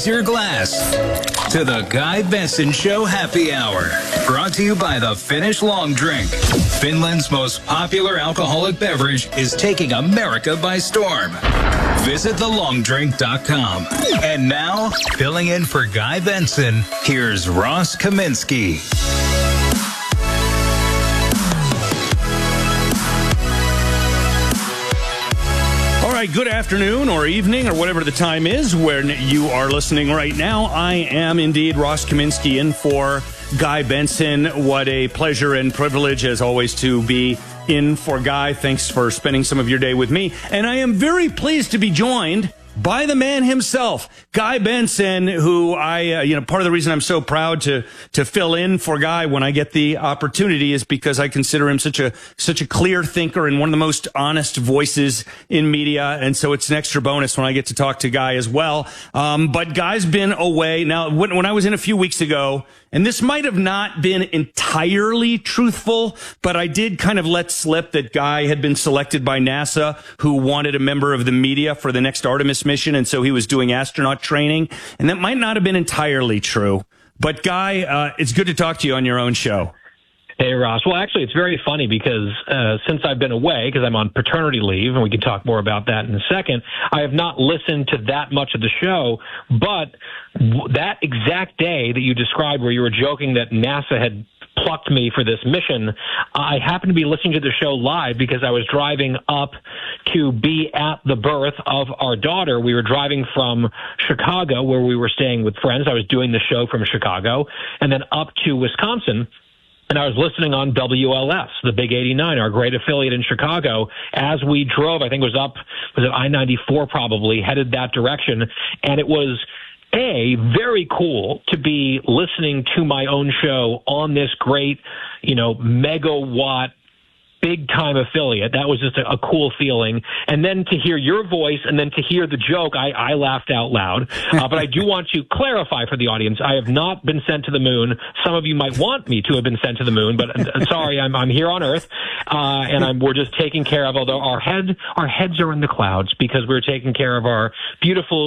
raise your glass to the Guy Benson Show Happy Hour. Brought to you by the Finnish Long Drink. Finland's most popular alcoholic beverage is taking America by storm. Visit thelongdrink.com. And now, filling in for Guy Benson, here's Ross Kaminsky. All right, good afternoon or evening or whatever the time is where you are listening right now. I am indeed Ross Kaminsky in for Guy Benson. What a pleasure and privilege, as always, to be in for Guy. Thanks for spending some of your day with me. And I am very pleased to be joined by the man himself, Guy Benson, who part of the reason I'm so proud to fill in for Guy when I get the opportunity is because I consider him such a clear thinker and one of the most honest voices in media. And so it's an extra bonus when I get to talk to Guy as well. But Guy's been away. Now, when I was in a few weeks ago, and this might have not been entirely truthful, but I did kind of let slip that Guy had been selected by NASA, who wanted a member of the media for the next Artemis mission, and so he was doing astronaut training. And that might not have been entirely true. But Guy, it's good to talk to you on your own show. Hey, Ross. Well, actually, it's very funny because since I've been away, because I'm on paternity leave, and we can talk more about that in a second, I have not listened to that much of the show. But that exact day that you described where you were joking that NASA had plucked me for this mission, I happened to be listening to the show live because I was driving up to be at the birth of our daughter. We were driving from Chicago, where we were staying with friends. I was doing the show from Chicago, and then up to Wisconsin. And I was listening on WLS, the Big 89, our great affiliate in Chicago, as we drove. I think it was it I-94 probably, headed that direction. And it was, very cool to be listening to my own show on this great, megawatt, big-time affiliate. That was just a cool feeling. And then to hear your voice and then to hear the joke, I laughed out loud. But I do want to clarify for the audience, I have not been sent to the moon. Some of you might want me to have been sent to the moon, but sorry, I'm here on Earth, and we're just taking care of, although our heads are in the clouds because we're taking care of our beautiful